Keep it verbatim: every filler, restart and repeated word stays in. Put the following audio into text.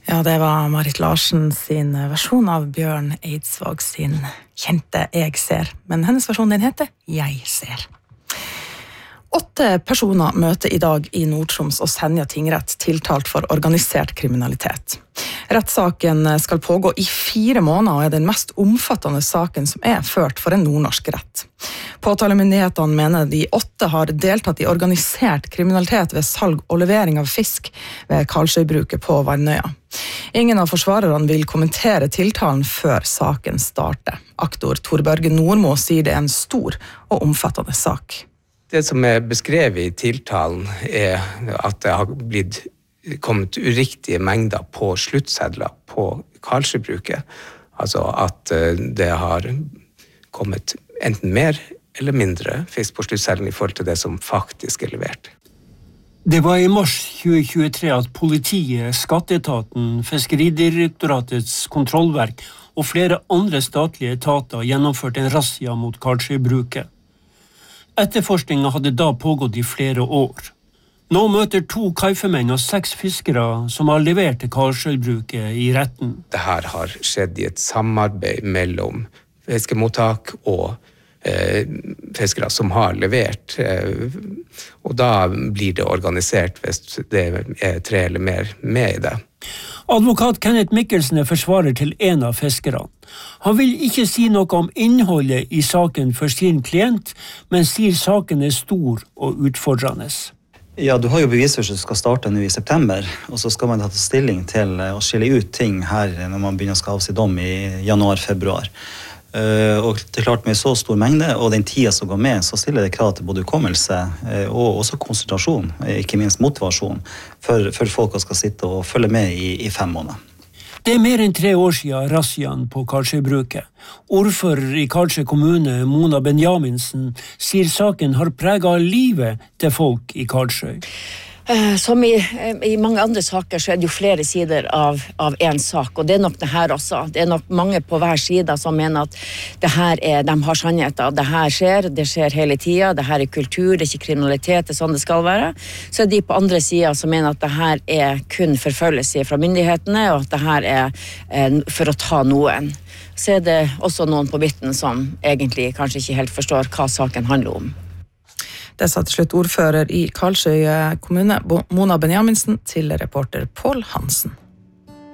Ja, det var Marit Larsen sin versjon av Bjørn Eidsvåg sin kjente Jeg ser. Men hennes versjon den heter Jeg ser. Åtte personer møter i dag i Nord-Troms og Senja tingrett tiltalt for organisert kriminalitet. Rettssaken skal pågå i fire måneder og er den mest omfattende saken som er ført for en nordnorsk rett. Påtalemyndighetene mener de åtte har deltatt i organisert kriminalitet ved salg og levering av fisk ved Karlsøybruket på Vannøya. Ingen av forsvarerne vil kommentere tiltalen før saken starter. Aktor Tor Børge Nordmo sier det er en stor og omfattende sak. Det som er beskrevet i tiltalen er at det har blitt kommet uriktige mengder på sluttsedler på Karlsøybruket. Altså at det har kommet enten mer eller mindre fisk på sluttsedlen i forhold til det som faktisk er levert. Det var i mars tjue tjuetre at politiet, Skatteetaten, Fiskeridirektoratets kontrollverk og flere andre statlige etater gjennomførte en razzia mot Karlsøybruket. Etterforskningen hadde da pågått i flere år. Nå møter to kaifemenn og seks fiskere som har levert til Karlsøybruket i retten. Dette har skjedd i et samarbeid mellom fiskemottak og eh, fiskere som har levert. Eh, og da blir det organisert hvis det er tre eller mer med i det. Advokat Kenneth Mikkelsen er forsvarer til en av fiskerne. Han vil ikke si noe om innholdet i saken for sin klient, men sier saken er stor og utfordrende. Ja, du har jo bevisførsel som skal starte nå i september, og så skal man ta stilling til å skille ut ting her når man begynner å skal avsi dom i januar-februar. Uh, og det er klart med så stor mengde, og den tida som går med, så stiller det krav til både hukommelse uh, og også konsentrasjon, ikke minst motivasjon, for, for folk som skal sitte og følge med i, i fem måneder. Det er mer enn tre år siden razziaen på Karlsøybruket. Ordfører i Karlsøy kommune, Mona Benjaminsen, sier saken har preget livet til folk i Karlsøy. Som i, i mange andre saker så er det jo flere sider av, av en sak, og det er nok det her også. Det er nok mange på hver side som mener at det her er, de har sannheter. Det her skjer, det skjer hele tiden, det her er kultur, det er ikke kriminalitet, det er sånn det skal være. Så er de på andre siden som mener at det her er kun forfølgelse fra myndighetene, og at det her er eh, for å ta noen. Så er det også noen på bitten som egentlig kanskje ikke helt forstår hva saken handler om. Det sa til slutt ordfører i Karlsøy kommune, Mona Benjaminsen, til reporter Pål Hansen.